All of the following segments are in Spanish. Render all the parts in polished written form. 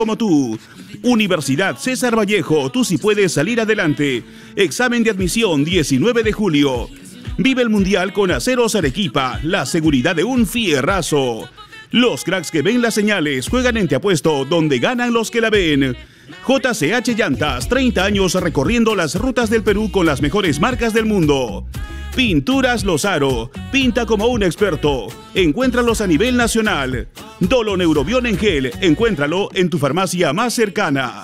como tú. Universidad César Vallejo, tú sí puedes salir adelante. Examen de admisión 19 de julio. Vive el Mundial con Aceros Arequipa, la seguridad de un fierrazo. Los cracks que ven las señales juegan en Te Apuesto, donde ganan los que la ven. JCH Llantas, 30 años recorriendo las rutas del Perú con las mejores marcas del mundo. Pinturas Lozaro, pinta como un experto. Encuéntralos a nivel nacional. Dolo Neurobión en gel, encuéntralo en tu farmacia más cercana.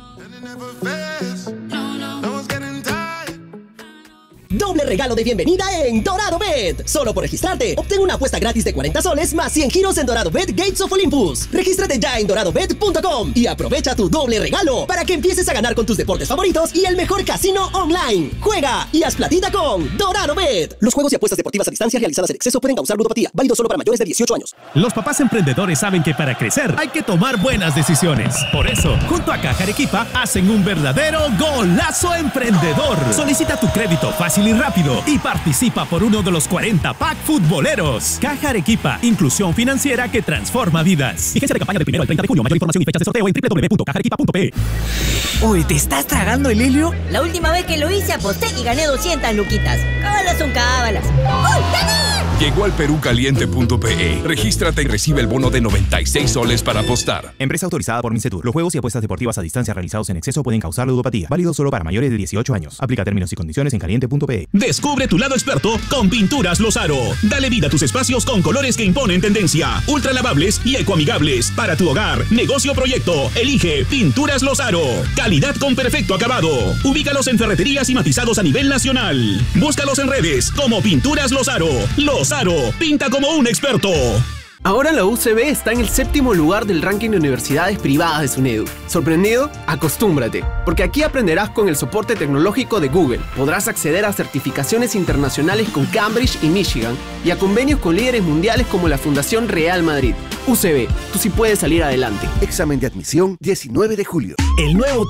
Doble regalo de bienvenida en Dorado Bet. Solo por registrarte, obtén una apuesta gratis de 40 soles más 100 giros en Dorado Bet Gates of Olympus. Regístrate ya en doradobet.com y aprovecha tu doble regalo para que empieces a ganar con tus deportes favoritos y el mejor casino online. Juega y haz platita con Dorado Bet. Los juegos y apuestas deportivas a distancia realizadas en exceso pueden causar ludopatía. Válido solo para mayores de 18 años. Los papás emprendedores saben que para crecer hay que tomar buenas decisiones. Por eso, junto a Caja Arequipa, hacen un verdadero golazo emprendedor. Solicita tu crédito fácil y rápido y participa por uno de los 40 pack futboleros. Caja Arequipa, inclusión financiera que transforma vidas. Vigencia de campaña del 1 al 30 de junio. Mayor información y fechas de sorteo en www.cajarequipa.pe. Oye, ¿te estás tragando el helio? La última vez que lo hice aposté y gané 200 luquitas. Cábalas son cábalas. ¡Gané! Llegó al perucaliente.pe. Regístrate y recibe el bono de 96 soles para apostar. Empresa autorizada por Mincetur. Los juegos y apuestas deportivas a distancia realizados en exceso pueden causar ludopatía. Válido solo para mayores de 18 años. Aplica términos y condiciones en caliente.pe. Descubre tu lado experto con Pinturas Lozaro. Dale vida a tus espacios con colores que imponen tendencia. Ultra lavables y ecoamigables. Para tu hogar, negocio o proyecto, elige Pinturas Lozaro. Calidad con perfecto acabado. Ubícalos en ferreterías y matizados a nivel nacional. Búscalos en redes como Pinturas Lozaro. Lozaro, pinta como un experto. Ahora la UCB está en el 7º lugar del ranking de universidades privadas de SUNEDU. ¿Sorprendido? Acostúmbrate, porque aquí aprenderás con el soporte tecnológico de Google. Podrás acceder a certificaciones internacionales con Cambridge y Michigan y a convenios con líderes mundiales como la Fundación Real Madrid. UCB, tú sí puedes salir adelante. Examen de admisión 19 de julio. El nuevo